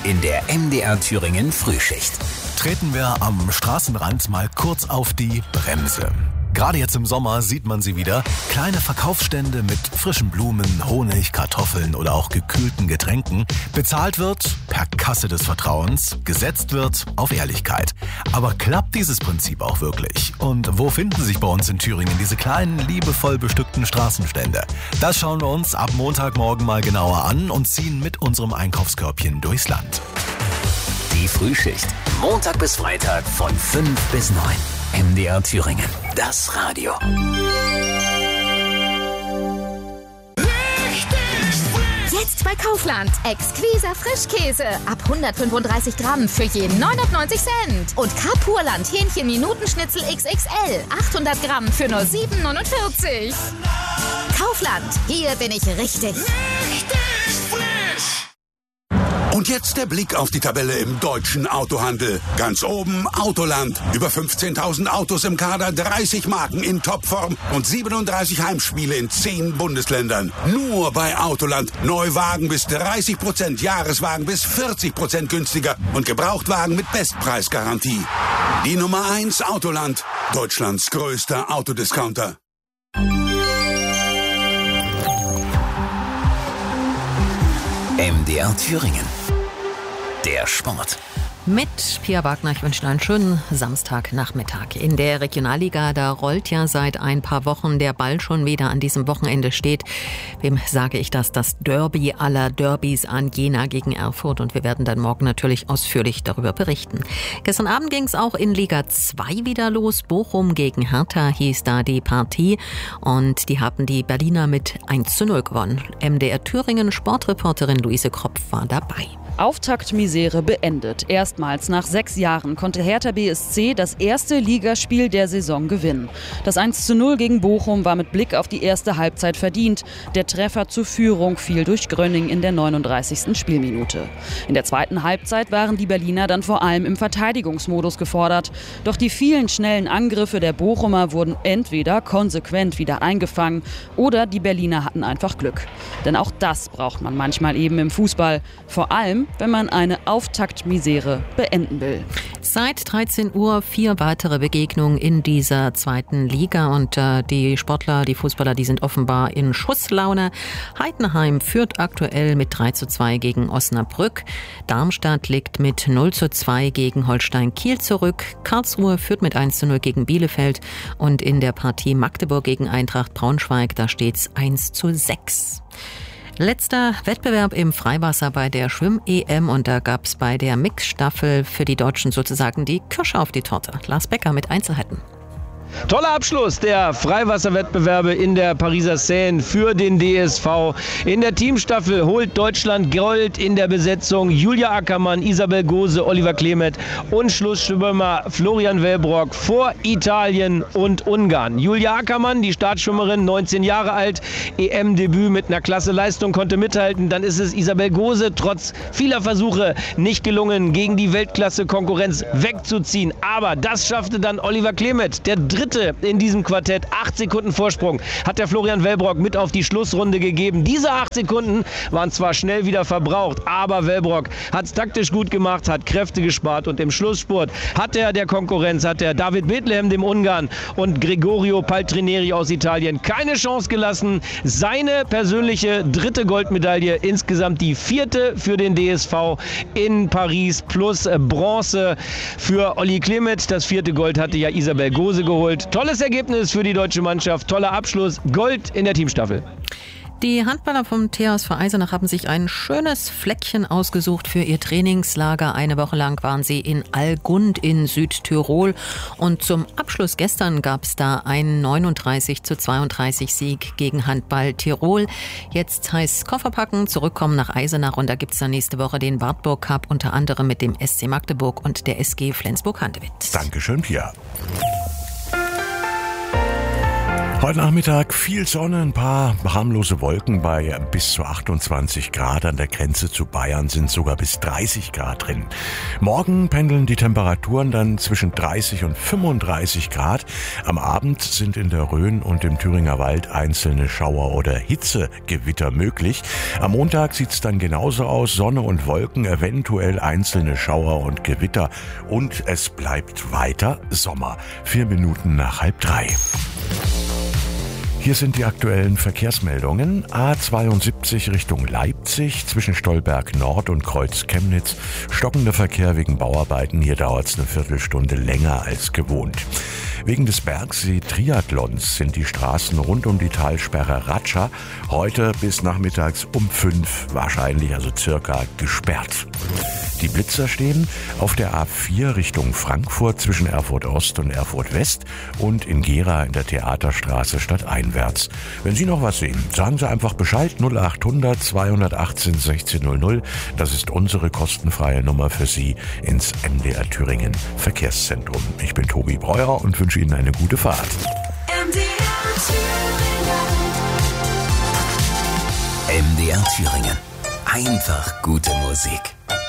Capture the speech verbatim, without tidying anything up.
in der M D R Thüringen Frühschicht. Treten wir am Straßenrand mal kurz auf die Bremse. Gerade jetzt im Sommer sieht man sie wieder. Kleine Verkaufsstände mit frischen Blumen, Honig, Kartoffeln oder auch gekühlten Getränken. Bezahlt wird per Kasse des Vertrauens, gesetzt wird auf Ehrlichkeit. Aber klappt dieses Prinzip auch wirklich? Und wo finden sich bei uns in Thüringen diese kleinen, liebevoll bestückten Straßenstände? Das schauen wir uns ab Montagmorgen mal genauer an und ziehen mit unserem Einkaufskörbchen durchs Land. Die Frühschicht. Montag bis Freitag von fünf bis neun. M D R Thüringen. Das Radio. Jetzt bei Kaufland. Exquisa Frischkäse. Ab hundertfünfunddreißig Gramm für je neunundneunzig Cent. Und Kapurland Hähnchen Minutenschnitzel X X L. achthundert Gramm für nur sieben neunundvierzig. Kaufland. Hier bin ich richtig. Richtig frisch. Und jetzt der Blick auf die Tabelle im deutschen Autohandel. Ganz oben Autoland. Über fünfzehntausend Autos im Kader, dreißig Marken in Topform und siebenunddreißig Heimspiele in zehn Bundesländern. Nur bei Autoland. Neuwagen bis dreißig Prozent, Jahreswagen bis vierzig Prozent günstiger und Gebrauchtwagen mit Bestpreisgarantie. Die Nummer eins Autoland. Deutschlands größter Autodiscounter. M D R Thüringen. Der Sport. Mit Pia Wagner, ich wünsche einen schönen Samstagnachmittag. In der Regionalliga, da rollt ja seit ein paar Wochen der Ball schon wieder. An diesem Wochenende steht, wem sage ich das, das Derby aller Derbys an, Jena gegen Erfurt. Und wir werden dann morgen natürlich ausführlich darüber berichten. Gestern Abend ging es auch in Liga zwei wieder los. Bochum gegen Hertha hieß da die Partie. Und die haben die Berliner mit eins zu null gewonnen. M D R Thüringen Sportreporterin Luise Kropf war dabei. Auftaktmisere beendet. Erstmals nach sechs Jahren konnte Hertha B S C das erste Ligaspiel der Saison gewinnen. Das eins zu null gegen Bochum war mit Blick auf die erste Halbzeit verdient. Der Treffer zur Führung fiel durch Grönning in der neununddreißigsten Spielminute. In der zweiten Halbzeit waren die Berliner dann vor allem im Verteidigungsmodus gefordert. Doch die vielen schnellen Angriffe der Bochumer wurden entweder konsequent wieder eingefangen oder die Berliner hatten einfach Glück. Denn auch das braucht man manchmal eben im Fußball. Vor allem wenn man eine Auftaktmisere beenden will. Seit dreizehn Uhr vier weitere Begegnungen in dieser zweiten Liga und äh, die Sportler, die Fußballer, die sind offenbar in Schusslaune. Heidenheim führt aktuell mit drei zu zwei gegen Osnabrück. Darmstadt liegt mit null zu zwei gegen Holstein Kiel zurück. Karlsruhe führt mit eins zu null gegen Bielefeld und in der Partie Magdeburg gegen Eintracht Braunschweig, da steht's eins zu sechs. Letzter Wettbewerb im Freiwasser bei der Schwimm-E M und da gab's bei der Mixstaffel für die Deutschen sozusagen die Kirsche auf die Torte. Lars Becker mit Einzelheiten. Toller Abschluss der Freiwasserwettbewerbe in der Pariser Seine für den D S V. In der Teamstaffel holt Deutschland Gold in der Besetzung. Julia Ackermann, Isabel Gose, Oliver Klemet und Schlussschwimmer Florian Wellbrock vor Italien und Ungarn. Julia Ackermann, die Startschwimmerin, neunzehn Jahre alt, E M-Debüt mit einer klasse Leistung, konnte mithalten. Dann ist es Isabel Gose, trotz vieler Versuche nicht gelungen, gegen die Weltklasse-Konkurrenz wegzuziehen. Aber das schaffte dann Oliver Klemet, der dritte in diesem Quartett. Acht Sekunden Vorsprung hat der Florian Wellbrock mit auf die Schlussrunde gegeben. Diese acht Sekunden waren zwar schnell wieder verbraucht, aber Wellbrock hat es taktisch gut gemacht, hat Kräfte gespart und im Schlussspurt hat er der Konkurrenz, hat er David Bethlehem, dem Ungarn, und Gregorio Paltrineri aus Italien keine Chance gelassen. Seine persönliche dritte Goldmedaille, insgesamt die vierte für den D S V in Paris, plus Bronze für Olli Klemet. Das vierte Gold hatte ja Isabel Gose geholt. Tolles Ergebnis für die deutsche Mannschaft, toller Abschluss, Gold in der Teamstaffel. Die Handballer vom T H S V Eisenach haben sich ein schönes Fleckchen ausgesucht für ihr Trainingslager. Eine Woche lang waren sie in Allgund in Südtirol. Und zum Abschluss gestern gab es da einen neununddreißig zu zweiunddreißig Sieg gegen Handball Tirol. Jetzt heißt Kofferpacken, zurückkommen nach Eisenach. Und da gibt es dann nächste Woche den Wartburg Cup, unter anderem mit dem S C Magdeburg und der S G Flensburg-Handewitt. Dankeschön, Pia. Heute Nachmittag viel Sonne, ein paar harmlose Wolken bei bis zu achtundzwanzig Grad. An der Grenze zu Bayern sind sogar bis dreißig Grad drin. Morgen pendeln die Temperaturen dann zwischen dreißig und fünfunddreißig Grad. Am Abend sind in der Rhön und im Thüringer Wald einzelne Schauer oder Hitzegewitter möglich. Am Montag sieht's dann genauso aus. Sonne und Wolken, eventuell einzelne Schauer und Gewitter. Und es bleibt weiter Sommer. Vier Minuten nach halb drei. Hier sind die aktuellen Verkehrsmeldungen. A zweiundsiebzig Richtung Leipzig zwischen Stolberg Nord und Kreuz Chemnitz. Stockender Verkehr wegen Bauarbeiten. Hier dauert es eine Viertelstunde länger als gewohnt. Wegen des Bergsee-Triathlons sind die Straßen rund um die Talsperre Ratscha heute bis nachmittags um fünf wahrscheinlich, also circa, gesperrt. Die Blitzer stehen auf der A vier Richtung Frankfurt zwischen Erfurt Ost und Erfurt West und in Gera in der Theaterstraße stadteinwärts. Wenn Sie noch was sehen, sagen Sie einfach Bescheid. null achthundert zweihundertachtzehn sechzehnhundert. Das ist unsere kostenfreie Nummer für Sie ins M D R Thüringen Verkehrszentrum. Ich bin Tobi Breuer und wünsche Ihnen eine gute Fahrt. M D R Thüringen. M D R Thüringen. Einfach gute Musik.